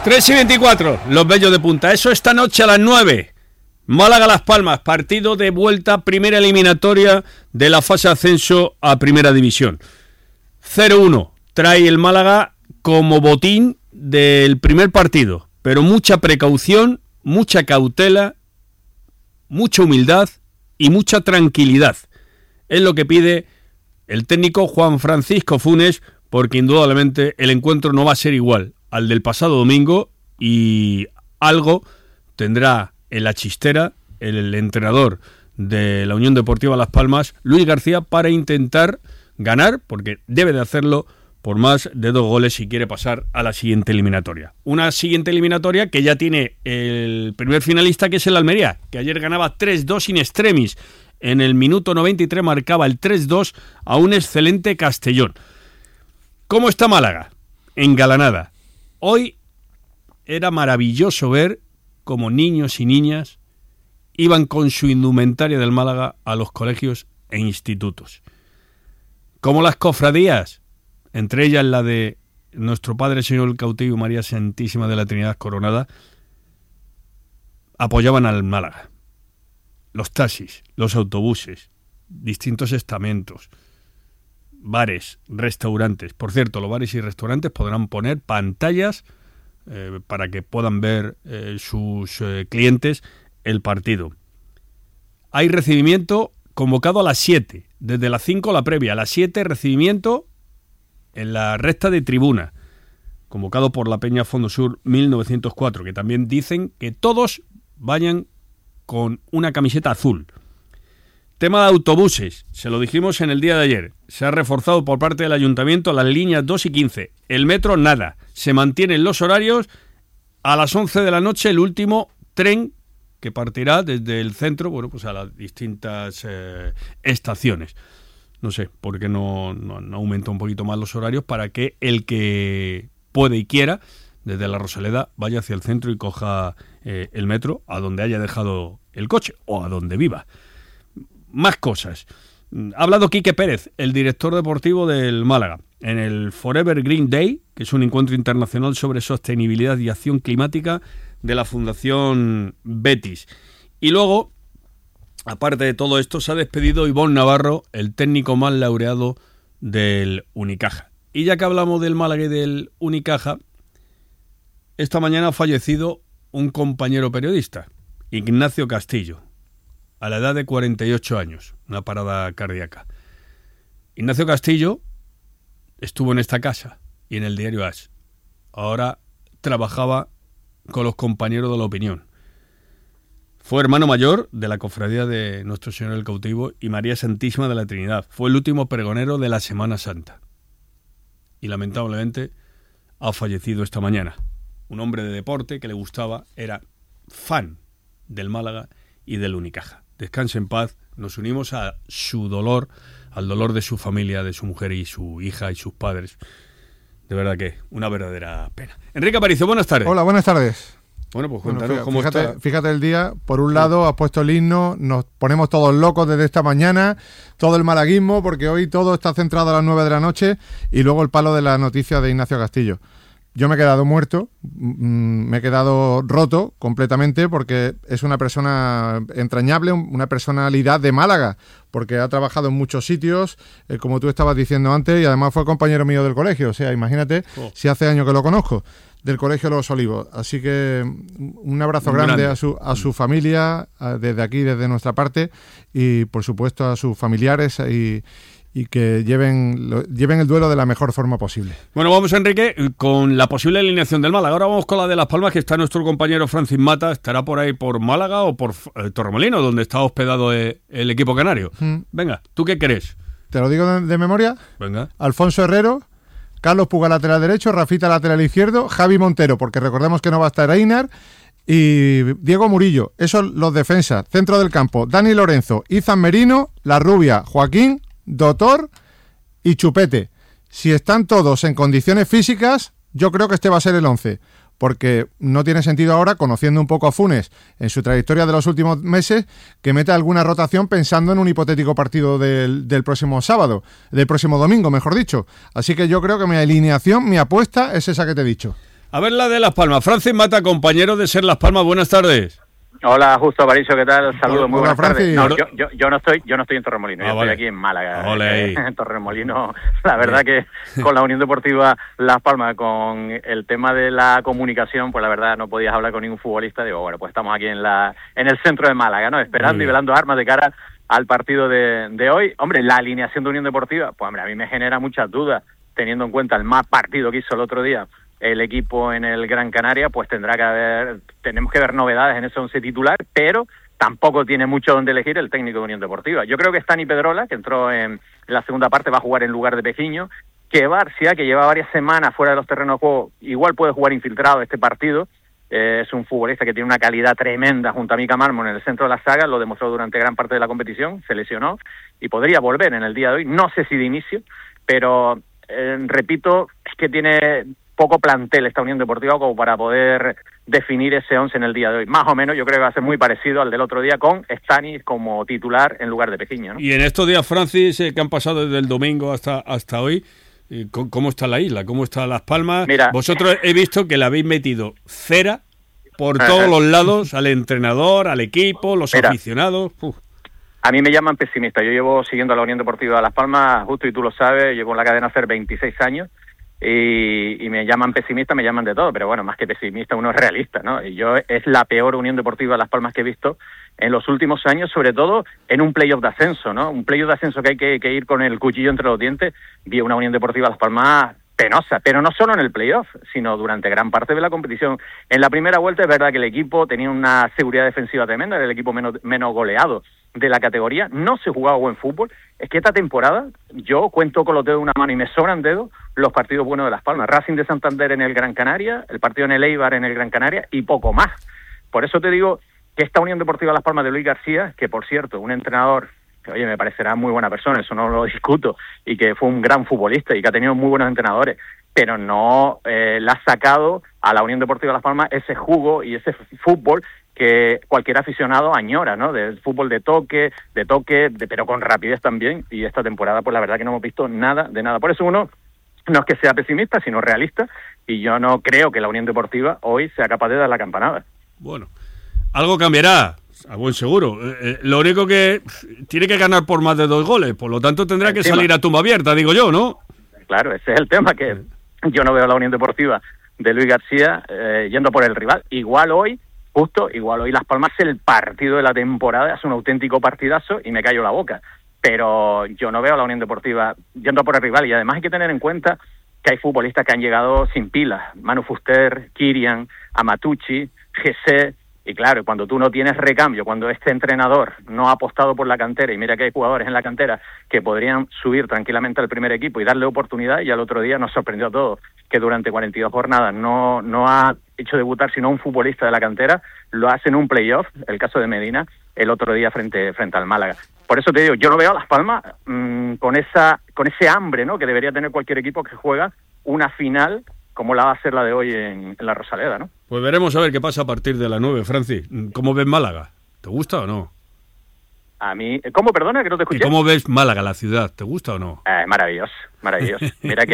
3:24, los Bellos de Punta. Eso esta noche a las 9. Málaga-Las Palmas, partido de vuelta, primera eliminatoria de la fase de ascenso a Primera División. 0-1 trae el Málaga como botín del primer partido, pero mucha precaución, mucha cautela, mucha humildad y mucha tranquilidad. Es lo que pide el técnico Juan Francisco Funes, porque indudablemente el encuentro no va a ser igual al del pasado domingo y algo tendrá en la chistera el entrenador de la Unión Deportiva Las Palmas, Luis García, para intentar ganar, porque debe de hacerlo por más de 2 goles si quiere pasar a la siguiente eliminatoria. Una siguiente eliminatoria que ya tiene el primer finalista, que es el Almería, que ayer ganaba 3-2 in extremis. En el minuto 93 marcaba el 3-2 a un excelente Castellón. ¿Cómo está Málaga? Engalanada. Hoy era maravilloso ver cómo niños y niñas iban con su indumentaria del Málaga a los colegios e institutos. Como las cofradías, entre ellas la de nuestro Padre Señor el Cautivo y María Santísima de la Trinidad Coronada, apoyaban al Málaga. Los taxis, los autobuses, distintos estamentos, bares, restaurantes. Por cierto, los bares y restaurantes podrán poner pantallas para que puedan ver sus clientes el partido. Hay recibimiento convocado a las 7, desde las 5 la previa, a las 7 recibimiento en la recta de tribuna, convocado por la Peña Fondo Sur 1904, que también dicen que todos vayan con una camiseta azul. Tema de autobuses, se lo dijimos en el día de ayer, se ha reforzado por parte del Ayuntamiento las líneas 2 y 15, el metro nada, se mantienen los horarios. A las 11 de la noche el último tren que partirá desde el centro, bueno, pues a las distintas estaciones. No sé por qué no aumenta un poquito más los horarios para que el que puede y quiera desde la Rosaleda vaya hacia el centro y coja el metro a donde haya dejado el coche o a donde viva. Más cosas. Ha hablado Quique Pérez, el director deportivo del Málaga, en el Forever Green Day, que es un encuentro internacional sobre sostenibilidad y acción climática de la Fundación Betis. Y luego, aparte de todo esto, se ha despedido Ivonne Navarro, el técnico más laureado del Unicaja. Y ya que hablamos del Málaga y del Unicaja, esta mañana ha fallecido un compañero periodista, Ignacio Castillo, a la edad de 48 años, una parada cardíaca. Ignacio Castillo estuvo en esta casa y en el diario AS. Ahora trabajaba con los compañeros de La Opinión. Fue hermano mayor de la cofradía de Nuestro Señor el Cautivo y María Santísima de la Trinidad. Fue el último pregonero de la Semana Santa. Y lamentablemente ha fallecido esta mañana. Un hombre de deporte que le gustaba, era fan del Málaga y del Unicaja. Descanse en paz, nos unimos a su dolor, al dolor de su familia, de su mujer y su hija y sus padres. De verdad que una verdadera pena. Enrique Aparicio, buenas tardes. Hola, buenas tardes. Bueno, pues cuéntanos cómo está. Fíjate el día, por un lado has puesto el himno, nos ponemos todos locos desde esta mañana, todo el malaguismo, porque hoy todo está centrado a las 9 de la noche, y luego el palo de la noticia de Ignacio Castillo. Yo me he quedado muerto, me he quedado roto completamente, porque es una persona entrañable, una personalidad de Málaga, porque ha trabajado en muchos sitios, como tú estabas diciendo antes, y además fue compañero mío del colegio. O sea, imagínate si hace años que lo conozco, del Colegio Los Olivos. Así que un abrazo grande a su familia, desde aquí, desde nuestra parte, y por supuesto a sus familiares, y que lleven el duelo de la mejor forma posible. Bueno, vamos, Enrique, con la posible alineación del Málaga. Ahora vamos con la de Las Palmas, que está nuestro compañero Francis Mata. Estará por ahí por Málaga o por Torremolinos, donde está hospedado el equipo canario. Venga, ¿tú qué crees? ¿Te lo digo de memoria? Venga. Alfonso Herrero, Carlos Puga lateral derecho, Rafita lateral izquierdo, Javi Montero, porque recordemos que no va a estar Einar, y Diego Murillo. Esos los defensas. Centro del campo, Dani Lorenzo, Izan Merino, La Rubia, Joaquín, Doctor y Chupete. Si están todos en condiciones físicas, yo creo que este va a ser el 11, porque no tiene sentido ahora, conociendo un poco a Funes en su trayectoria de los últimos meses, que meta alguna rotación pensando en un hipotético partido del próximo sábado, del próximo domingo, mejor dicho. Así que yo creo que mi alineación, mi apuesta es esa que te he dicho. A ver la de Las Palmas. Francis Mata, compañero de Ser Las Palmas, buenas tardes. Hola, Justo Aparicio, ¿qué tal? Saludos, muy buenas tardes. No, Francis. yo no estoy en Torremolinos, yo vale. estoy aquí en Málaga. Ole. En Torremolinos, la verdad que con la Unión Deportiva Las Palmas, con el tema de la comunicación, pues la verdad no podías hablar con ningún futbolista. Digo, bueno, pues estamos aquí en el centro de Málaga, ¿no? Esperando y velando armas de cara al partido de hoy. Hombre, la alineación de Unión Deportiva, pues hombre, a mí me genera muchas dudas, teniendo en cuenta el mal partido que hizo el otro día el equipo en el Gran Canaria, pues tenemos que ver novedades en ese 11 titular, pero tampoco tiene mucho donde elegir el técnico de Unión Deportiva. Yo creo que Stani Pedrola, que entró en la segunda parte, va a jugar en lugar de Pejiño, que Barcia, que lleva varias semanas fuera de los terrenos de juego, igual puede jugar infiltrado este partido. Es un futbolista que tiene una calidad tremenda junto a Mika Mármol en el centro de la saga, lo demostró durante gran parte de la competición, se lesionó y podría volver en el día de hoy, no sé si de inicio, pero repito, es que tiene poco plantel esta Unión Deportiva como para poder definir ese 11 en el día de hoy. Más o menos yo creo que va a ser muy parecido al del otro día, con Stanis como titular en lugar de Pejiño, ¿no? Y en estos días, Francis, que han pasado desde el domingo hasta hoy, ¿cómo está la isla? ¿Cómo está Las Palmas? Mira, vosotros he visto que le habéis metido cera por todos los lados, al entrenador, al equipo, los aficionados. Uf. A mí me llaman pesimista. Yo llevo siguiendo a la Unión Deportiva Las Palmas, Justo, y tú lo sabes, llevo en la cadena hace 26 años, y me llaman pesimista, me llaman de todo, pero bueno, más que pesimista uno es realista, ¿no? Y yo es la peor Unión Deportiva Las Palmas que he visto en los últimos años, sobre todo en un playoff de ascenso, ¿no? Un playoff de ascenso que hay que ir con el cuchillo entre los dientes. Vi una Unión Deportiva Las Palmas penosa, pero no solo en el playoff, sino durante gran parte de la competición. En la primera vuelta es verdad que el equipo tenía una seguridad defensiva tremenda, era el equipo menos goleado de la categoría, no se jugaba buen fútbol. Es que esta temporada yo cuento con los dedos de una mano y me sobran dedos los partidos buenos de Las Palmas. Racing de Santander en el Gran Canaria, el partido en el Eibar en el Gran Canaria y poco más. Por eso te digo que esta Unión Deportiva Las Palmas de Luis García, que por cierto, un entrenador que, oye, me parecerá muy buena persona, eso no lo discuto, y que fue un gran futbolista y que ha tenido muy buenos entrenadores, pero no le ha sacado a la Unión Deportiva Las Palmas ese jugo y ese fútbol que cualquier aficionado añora, ¿no? Del fútbol de toque, pero con rapidez también, y esta temporada pues la verdad que no hemos visto nada de nada. Por eso uno no es que sea pesimista, sino realista, y yo no creo que la Unión Deportiva hoy sea capaz de dar la campanada. Bueno, algo cambiará, a buen seguro. Lo único que tiene que ganar por más de 2 goles, por lo tanto tendrá que salir a tumba abierta, digo yo, ¿no? Claro, ese es el tema, que yo no veo a la Unión Deportiva de Luis García yendo por el rival. Igual hoy Las Palmas, el partido de la temporada, es un auténtico partidazo y me callo la boca. Pero yo no veo a la Unión Deportiva yendo por el rival, y además hay que tener en cuenta que hay futbolistas que han llegado sin pilas. Manu Fuster, Kirian, Amatucci, Gese. Y claro, cuando tú no tienes recambio, cuando este entrenador no ha apostado por la cantera, y mira que hay jugadores en la cantera que podrían subir tranquilamente al primer equipo y darle oportunidad, y al otro día nos sorprendió a todos que durante 42 jornadas no ha hecho debutar sino un futbolista de la cantera, lo hace en un playoff, el caso de Medina, el otro día frente al Málaga. Por eso te digo, yo no veo a Las Palmas con ese hambre, ¿no?, que debería tener cualquier equipo que juega una final como la va a ser la de hoy en la Rosaleda, ¿no? Pues veremos a ver qué pasa a partir de las 9, Francis. ¿Cómo ves Málaga? ¿Te gusta o no? A mí... ¿Cómo? Perdona, que no te escuché. ¿Y cómo ves Málaga, la ciudad? ¿Te gusta o no? Maravilloso. Mira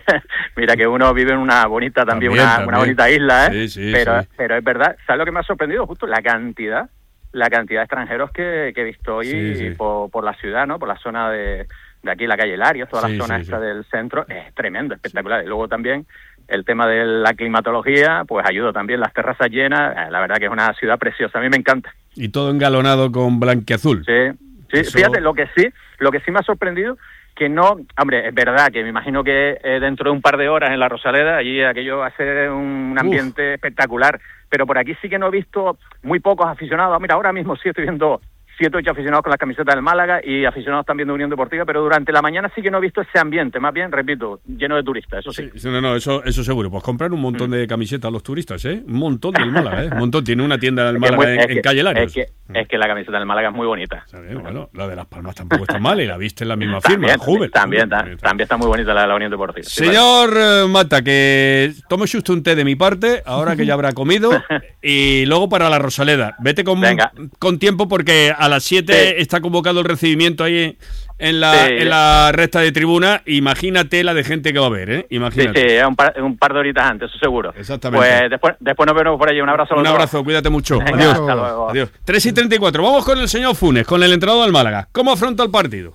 que uno vive en una bonita, una bonita isla, ¿eh? Sí, pero sí. Es verdad, ¿sabes lo que me ha sorprendido? Justo la cantidad de extranjeros que he visto hoy por la ciudad, ¿no? Por la zona de aquí, la calle Larios, toda la zona esta del centro, es tremendo, espectacular. Y luego también el tema de la climatología, pues ayuda también, las terrazas llenas, la verdad que es una ciudad preciosa, a mí me encanta. Y todo engalonado con blanquiazul. Sí, eso... Fíjate, lo que sí me ha sorprendido, que no, hombre, es verdad que me imagino que dentro de un par de horas en la Rosaleda, allí aquello va a ser un ambiente espectacular, pero por aquí sí que no he visto muy pocos aficionados. Mira, ahora mismo sí estoy viendo 7 o 8 aficionados con las camisetas del Málaga y aficionados también de Unión Deportiva, pero durante la mañana sí que no he visto ese ambiente, más bien, repito, lleno de turistas, eso sí. Eso seguro. Pues comprar un montón de camisetas a los turistas, ¿eh? Un montón del Málaga, ¿eh? Un montón. Tiene una tienda del Málaga en calle Larios. Es que la camiseta del Málaga es muy bonita. Bueno, la de Las Palmas tampoco está mal, y la viste en la misma firma, También está muy bonita la de la Unión Deportiva. Señor Mata, que tómese usted un té de mi parte, ahora que ya habrá comido, y luego para la Rosaleda. Vete con tiempo, porque a las 7 está convocado el recibimiento ahí en la recta de tribuna. Imagínate la de gente que va a ver, ¿eh? Imagínate. Sí, un par de horitas antes, eso seguro. Exactamente. Pues después nos vemos por allí. Un abrazo. Un abrazo, cuídate mucho. Venga, Adiós. hasta luego. Adiós. 3:34. Vamos con el señor Funes, con el entrenador del Málaga. ¿Cómo afronta el partido?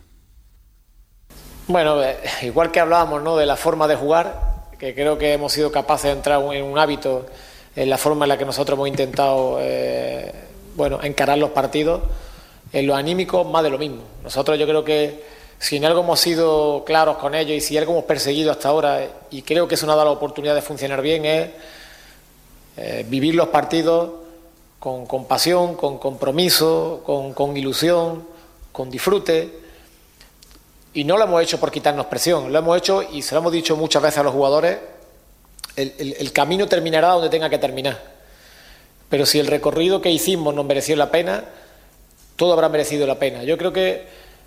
Bueno, igual que hablábamos, ¿no?, de la forma de jugar, que creo que hemos sido capaces de entrar en un hábito, en la forma en la que nosotros hemos intentado encarar los partidos. En lo anímico, más de lo mismo. Nosotros, yo creo que si en algo hemos sido claros con ellos y si algo hemos perseguido hasta ahora, y creo que eso nos ha dado la oportunidad de funcionar bien, es vivir los partidos con pasión, con compromiso, con ilusión, con disfrute. Y no lo hemos hecho por quitarnos presión, lo hemos hecho, y se lo hemos dicho muchas veces a los jugadores, el camino terminará donde tenga que terminar. Pero si el recorrido que hicimos nos mereció la pena, todo habrá merecido la pena. Yo creo que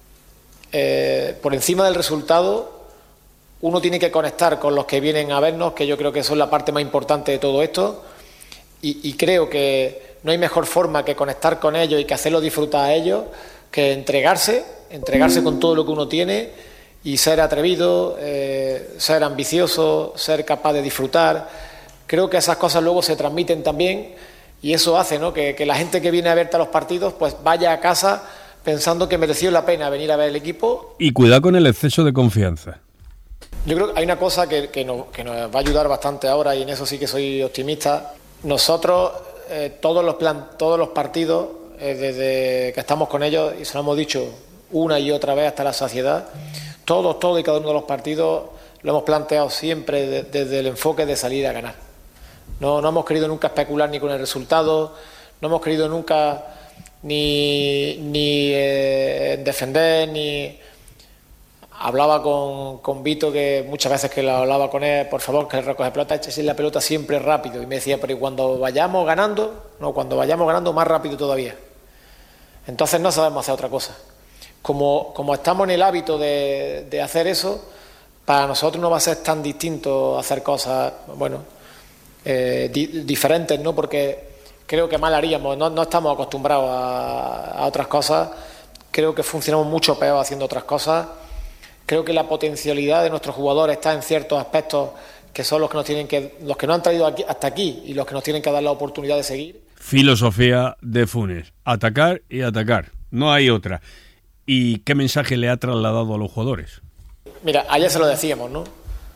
por encima del resultado uno tiene que conectar con los que vienen a vernos, que yo creo que son la parte más importante de todo esto, y creo que no hay mejor forma que conectar con ellos y que hacerlos disfrutar a ellos que entregarse con todo lo que uno tiene y ser atrevido, ser ambicioso, ser capaz de disfrutar. Creo que esas cosas luego se transmiten también, y eso hace, ¿no?, que la gente que viene a verte a los partidos pues vaya a casa pensando que mereció la pena venir a ver el equipo. Y cuidado con el exceso de confianza. Yo creo que hay una cosa que nos va a ayudar bastante ahora, y en eso sí que soy optimista. Nosotros, todos los partidos, desde que estamos con ellos, y se lo hemos dicho una y otra vez hasta la saciedad, todos y cada uno de los partidos lo hemos planteado siempre desde el enfoque de salir a ganar. No hemos querido nunca especular ni con el resultado, no hemos querido nunca ni defender, ni... Hablaba con Vito, que muchas veces que lo hablaba con él, por favor, que el recoge pelota, échese la pelota siempre rápido. Y me decía, pero ¿y cuando vayamos ganando? No, cuando vayamos ganando, más rápido todavía. Entonces no sabemos hacer otra cosa. Como estamos en el hábito de hacer eso, para nosotros no va a ser tan distinto hacer cosas, diferentes, ¿no? Porque creo que mal haríamos, no estamos acostumbrados a otras cosas. Creo que funcionamos mucho peor haciendo otras cosas. Creo que la potencialidad de nuestros jugadores está en ciertos aspectos que son los que nos han traído hasta aquí y los que nos tienen que dar la oportunidad de seguir. Filosofía de Funes: atacar y atacar, no hay otra. ¿Y qué mensaje le ha trasladado a los jugadores? Mira, ayer se lo decíamos, ¿no?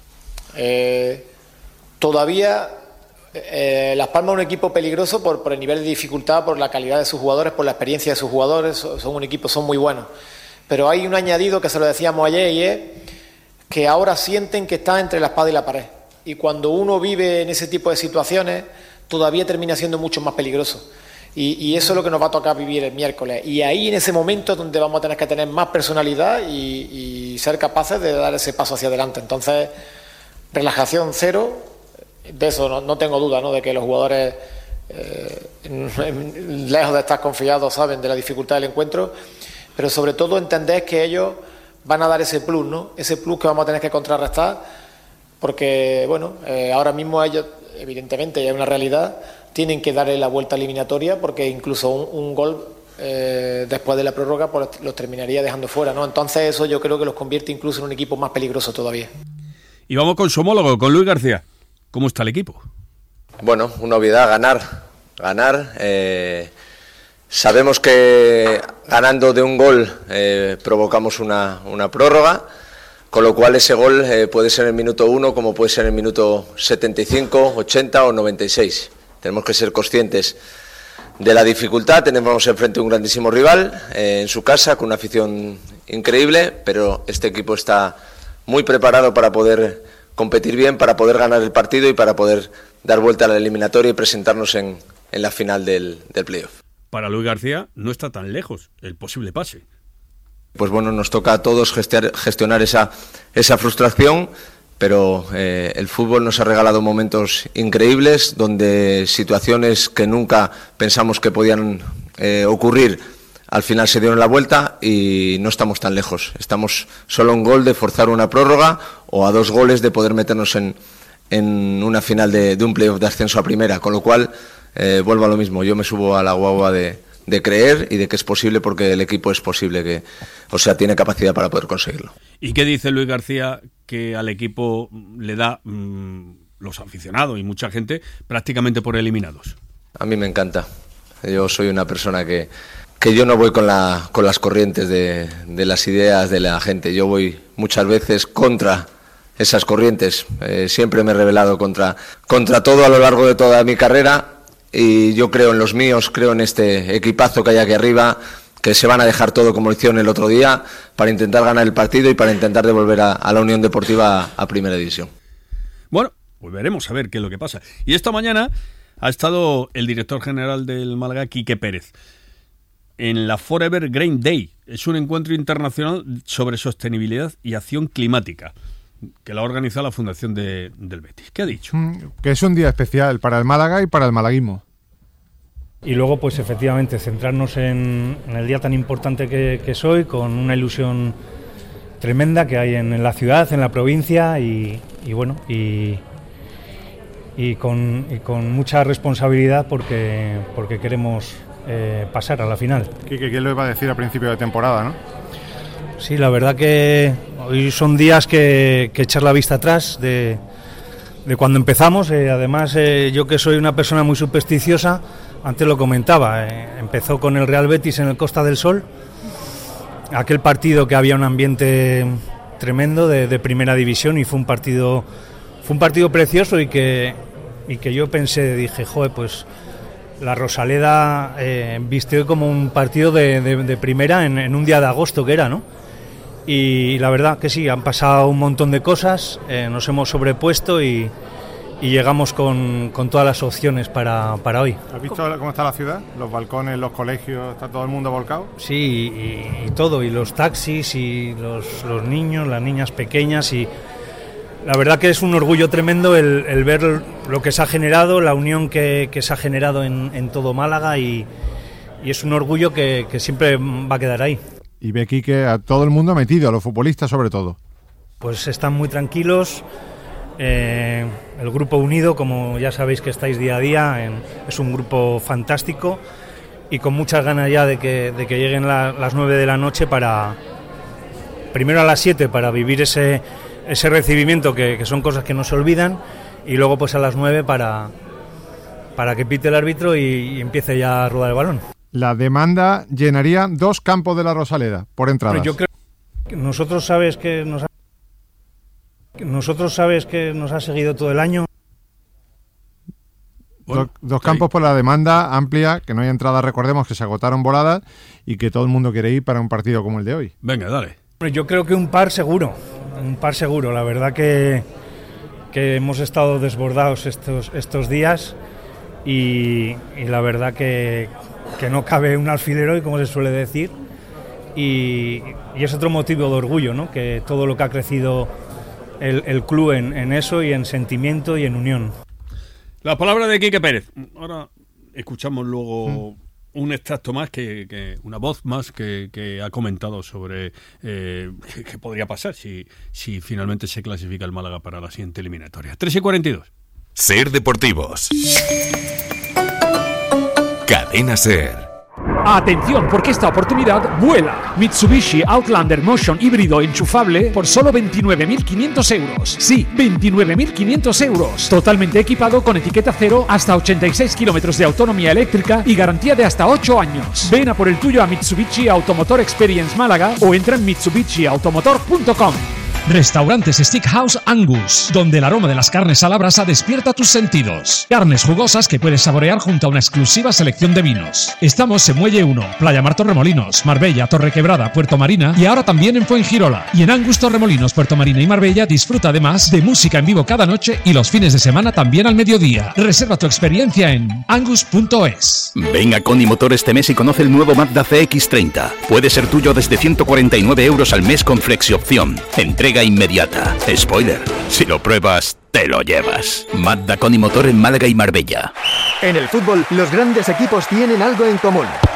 Todavía Las Palmas es un equipo peligroso por el nivel de dificultad, por la calidad de sus jugadores, por la experiencia de sus jugadores. Son muy buenos. Pero hay un añadido que se lo decíamos ayer, y es que ahora sienten que están entre la espada y la pared. Y cuando uno vive en ese tipo de situaciones, todavía termina siendo mucho más peligroso. Y eso es lo que nos va a tocar vivir el miércoles. Y ahí, en ese momento, es donde vamos a tener que tener más personalidad y ser capaces de dar ese paso hacia adelante. Entonces, relajación cero, de eso no tengo duda, ¿no?, de que los jugadores, lejos de estar confiados, saben de la dificultad del encuentro. Pero sobre todo entender que ellos van a dar ese plus, ¿no? Ese plus que vamos a tener que contrarrestar, porque, ahora mismo ellos, evidentemente, ya es una realidad, tienen que darle la vuelta eliminatoria, porque incluso un gol después de la prórroga pues los terminaría dejando fuera, ¿no? Entonces eso yo creo que los convierte incluso en un equipo más peligroso todavía. Y vamos con su homólogo, con Luis García. ¿Cómo está el equipo? Bueno, una obviedad, ganar. Sabemos que ganando de un gol provocamos una prórroga, con lo cual ese gol puede ser en el minuto 1 como puede ser en el minuto 75, 80 o 96. Tenemos que ser conscientes de la dificultad. Tenemos enfrente un grandísimo rival en su casa, con una afición increíble, pero este equipo está muy preparado para poder competir bien, para poder ganar el partido y para poder dar vuelta a la eliminatoria y presentarnos en la final del playoff. Para Luis García no está tan lejos el posible pase. Pues bueno, nos toca a todos gestionar esa frustración, pero el fútbol nos ha regalado momentos increíbles, donde situaciones que nunca pensamos que podían ocurrir, al final se dieron la vuelta y no estamos tan lejos. Estamos solo a un gol de forzar una prórroga o a 2 goles de poder meternos en una final de un playoff de ascenso a primera, con lo cual vuelvo a lo mismo. Yo me subo a la guagua de de creer y de que es posible, porque el equipo es posible tiene capacidad para poder conseguirlo. ¿Y qué dice Luis García que al equipo le da los aficionados y mucha gente prácticamente por eliminados? A mí me encanta. Yo soy una persona que yo no voy con las corrientes de las ideas de la gente. Yo voy muchas veces contra esas corrientes. Siempre me he rebelado contra todo a lo largo de toda mi carrera. Y yo creo en los míos, creo en este equipazo que hay aquí arriba, que se van a dejar todo como lo hicieron el otro día para intentar ganar el partido y para intentar devolver a la Unión Deportiva a Primera División. Bueno, pues veremos a ver qué es lo que pasa. Y esta mañana ha estado el director general del Málaga, Quique Pérez, en la Forever Green Day. Es un encuentro internacional sobre sostenibilidad y acción climática que la ha organizado la Fundación del Betis. ¿Qué ha dicho? Que es un día especial para el Málaga y para el malaguismo. Y luego, pues efectivamente, centrarnos en el día tan importante que es hoy, con una ilusión tremenda que hay en la ciudad, en la provincia y con mucha responsabilidad porque queremos pasar a la final. Quique, ¿quién lo iba a decir a principio de temporada, no? Sí, la verdad que hoy son días que echar la vista atrás de cuando empezamos. Además, yo que soy una persona muy supersticiosa, antes lo comentaba, empezó con el Real Betis en el Costa del Sol, aquel partido que había un ambiente tremendo de primera división, y fue un partido precioso y que yo dije, joder, pues la Rosaleda vistió como un partido de primera en un día de agosto que era, ¿no? Y la verdad que sí, han pasado un montón de cosas, nos hemos sobrepuesto y llegamos con todas las opciones para hoy. ¿Has visto cómo está la ciudad? Los balcones, los colegios, ¿está todo el mundo volcado? Sí, y todo, y los taxis, y los niños, las niñas pequeñas, y la verdad que es un orgullo tremendo el ver lo que se ha generado, la unión que se ha generado en todo Málaga, y es un orgullo que siempre va a quedar ahí. Y ve aquí que a todo el mundo metido, a los futbolistas sobre todo. Pues están muy tranquilos, el grupo unido, como ya sabéis que estáis día a día, es un grupo fantástico y con muchas ganas ya de que lleguen las 9 de la noche primero a las 7 para vivir ese recibimiento que son cosas que no se olvidan, y luego pues a las 9 para que pite el árbitro y empiece ya a rodar el balón. La demanda llenaría 2 campos de la Rosaleda por entradas. Yo creo que nosotros sabes que nos ha seguido todo el año. Bueno, dos campos por la demanda amplia, que no hay entradas, recordemos que se agotaron voladas y que todo el mundo quiere ir para un partido como el de hoy. Venga, dale. Yo creo que un par seguro. La verdad que hemos estado desbordados estos días y la verdad que no cabe un alfiler hoy, como se suele decir, y es otro motivo de orgullo, ¿no? Que todo lo que ha crecido el club en eso, y en sentimiento y en unión. La palabra de Quique Pérez. Ahora escuchamos luego un extracto más, una voz más que ha comentado sobre qué podría pasar si finalmente se clasifica el Málaga para la siguiente eliminatoria. 3:42. Ser Deportivos. Cadena Ser. Atención, porque esta oportunidad vuela. Mitsubishi Outlander Motion híbrido enchufable por solo 29.500 euros. Sí, 29.500 euros. Totalmente equipado con etiqueta cero, hasta 86 kilómetros de autonomía eléctrica y garantía de hasta 8 años. Ven a por el tuyo a Mitsubishi Automotor Experience Málaga o entra en mitsubishiautomotor.com. Restaurantes Steakhouse Angus, donde el aroma de las carnes a la brasa despierta tus sentidos. Carnes jugosas que puedes saborear junto a una exclusiva selección de vinos. Estamos en Muelle 1, Playa Mar Torremolinos, Marbella, Torrequebrada, Puerto Marina y ahora también en Fuengirola. Y en Angus Torremolinos, Puerto Marina y Marbella disfruta además de música en vivo cada noche y los fines de semana también al mediodía. Reserva tu experiencia en angus.es. Ven a Coni Motor este mes y conoce el nuevo Mazda CX-30. Puede ser tuyo desde 149 euros al mes con flexiopción. Entrega inmediata. Spoiler, si lo pruebas, te lo llevas. Mazda Coni Motor en Málaga y Marbella. En el fútbol, los grandes equipos tienen algo en común.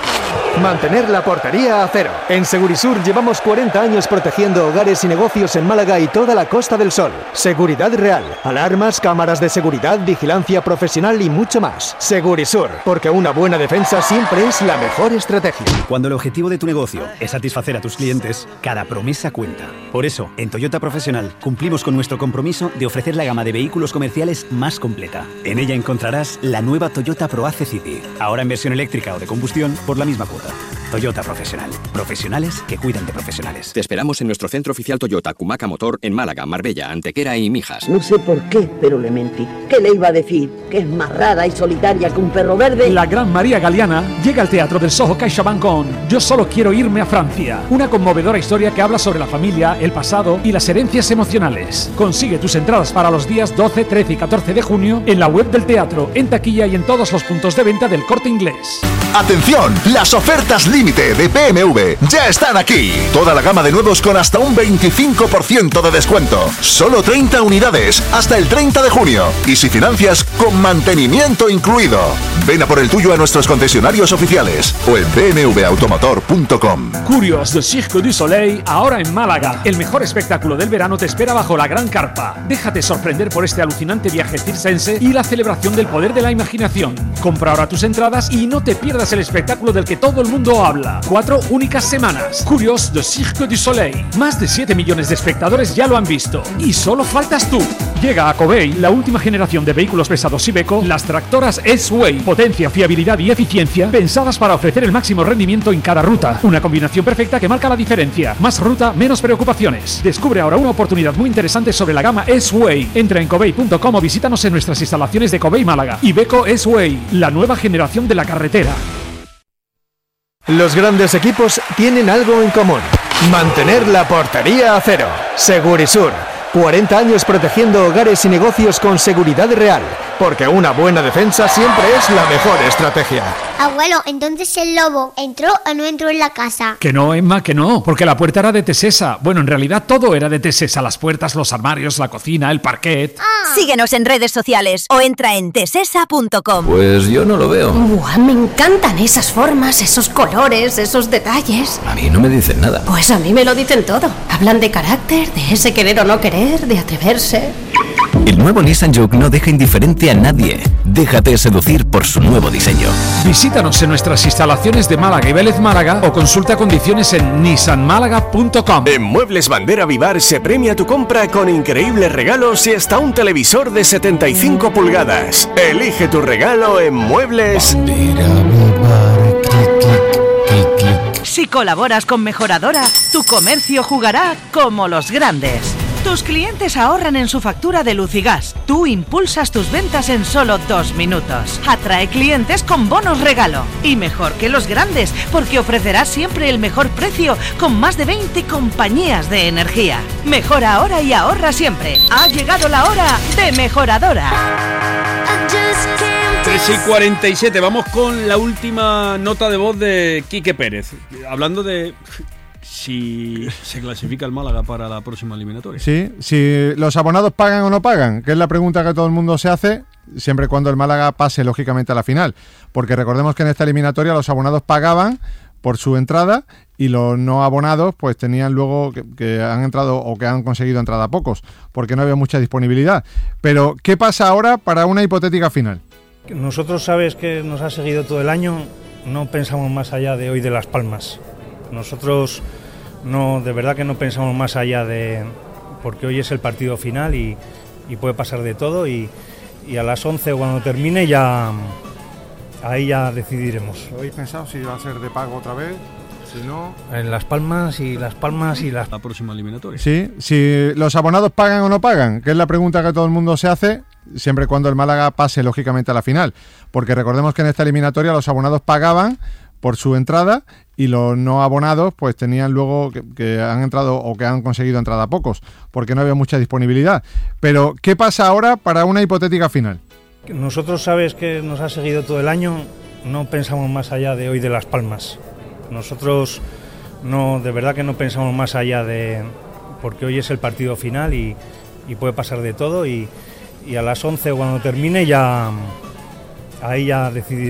Mantener la portería a cero. En Segurisur llevamos 40 años protegiendo hogares y negocios en Málaga y toda la Costa del Sol. Seguridad real, alarmas, cámaras de seguridad, vigilancia profesional y mucho más. Segurisur, porque una buena defensa siempre es la mejor estrategia. Cuando el objetivo de tu negocio es satisfacer a tus clientes, cada promesa cuenta. Por eso, en Toyota Profesional cumplimos con nuestro compromiso de ofrecer la gama de vehículos comerciales más completa. En ella encontrarás la nueva Toyota ProAce City, ahora en versión eléctrica o de combustión por la misma cuota. Toyota Profesional. Profesionales que cuidan de profesionales. Te esperamos en nuestro centro oficial Toyota Cumaca Motor en Málaga, Marbella, Antequera y Mijas. No sé por qué, pero le mentí. ¿Qué le iba a decir? ¿Que es más rara y solitaria que un perro verde? La gran María Galeana llega al Teatro del Soho CaixaBank con Yo solo quiero irme a Francia. Una conmovedora historia que habla sobre la familia, el pasado y las herencias emocionales. Consigue tus entradas para los días 12, 13 y 14 de junio en la web del teatro, en taquilla y en todos los puntos de venta del Corte Inglés. ¡Atención! Las ofertas límite de BMW ya están aquí. Toda la gama de nuevos con hasta un 25% de descuento. Solo 30 unidades hasta el 30 de junio. Y si financias, con mantenimiento incluido. Ven a por el tuyo a nuestros concesionarios oficiales o en bmwautomotor.com. Curios de Cirque du Soleil, ahora en Málaga. El mejor espectáculo del verano te espera bajo la gran carpa. Déjate sorprender por este alucinante viaje circense y la celebración del poder de la imaginación. Compra ahora tus entradas y no te pierdas el espectáculo del que todo el mundo habla. 4 únicas semanas. Curios de Cirque du Soleil. Más de 7 millones de espectadores ya lo han visto. Y solo faltas tú. Llega a Covey la última generación de vehículos pesados Iveco, las tractoras S-Way. Potencia, fiabilidad y eficiencia pensadas para ofrecer el máximo rendimiento en cada ruta. Una combinación perfecta que marca la diferencia. Más ruta, menos preocupaciones. Descubre ahora una oportunidad muy interesante sobre la gama S-Way. Entra en covey.com o visítanos en nuestras instalaciones de Covey Málaga. Iveco S-Way, la nueva generación de la carretera. Los grandes equipos tienen algo en común: mantener la portería a cero. Segurisur, 40 años protegiendo hogares y negocios con seguridad real, porque una buena defensa siempre es la mejor estrategia. Abuelo, entonces el lobo ¿entró o no entró en la casa? Que no, Emma, que no, porque la puerta era de Tesesa. Bueno, en realidad todo era de Tesesa: las puertas, los armarios, la cocina, el parquet. Síguenos en redes sociales o entra en tesesa.com. Pues yo no lo veo. Buah, me encantan esas formas, esos colores, esos detalles. A mí no me dicen nada. Pues a mí me lo dicen todo. Hablan de carácter, de ese querer o no querer, de atreverse. El nuevo Nissan Juke no deja indiferente a nadie. Déjate seducir por su nuevo diseño. Visítanos en nuestras instalaciones de Málaga y Vélez Málaga o consulta condiciones en nissanmálaga.com. En Muebles Bandera Vivar se premia tu compra con increíbles regalos y hasta un televisor de 75 pulgadas. Elige tu regalo en Muebles Bandera Vivar. Si colaboras con Mejoradora, tu comercio jugará como los grandes. Tus clientes ahorran en su factura de luz y gas. Tú impulsas tus ventas en solo 2 minutos. Atrae clientes con bonos regalo. Y mejor que los grandes, porque ofrecerás siempre el mejor precio con más de 20 compañías de energía. Mejora ahora y ahorra siempre. Ha llegado la hora de Mejoradora. 3:47, vamos con la última nota de voz de Quique Pérez. Hablando de si se clasifica el Málaga para la próxima eliminatoria. Sí, si los abonados pagan o no pagan, que es la pregunta que todo el mundo se hace, siempre y cuando el Málaga pase lógicamente a la final. Porque recordemos que en esta eliminatoria los abonados pagaban por su entrada y los no abonados pues tenían luego que han entrado o que han conseguido entrada pocos, porque no había mucha disponibilidad. Pero, ¿qué pasa ahora para una hipotética final? Nosotros, sabes que nos ha seguido todo el año, no pensamos más allá de hoy de Las Palmas. Nosotros no, de verdad que no pensamos más allá de... porque hoy es el partido final y puede pasar de todo y a las 11 cuando termine ya... ahí ya decidiremos. ¿Habéis pensado si va a ser de pago otra vez? Si no... En Las Palmas y Las Palmas y la próxima eliminatoria. Sí, si los abonados pagan o no pagan, que es la pregunta que todo el mundo se hace, siempre y cuando el Málaga pase lógicamente a la final. Porque recordemos que en esta eliminatoria los abonados pagaban por su entrada y los no abonados pues tenían luego que han entrado o que han conseguido entrada pocos, porque no había mucha disponibilidad. Pero, ¿qué pasa ahora para una hipotética final? Nosotros, sabes que nos ha seguido todo el año, no pensamos más allá de hoy de Las Palmas. Nosotros no, de verdad que no pensamos más allá de... porque hoy es el partido final y puede pasar de todo y a las 11 cuando termine ya... ahí ya decidiremos.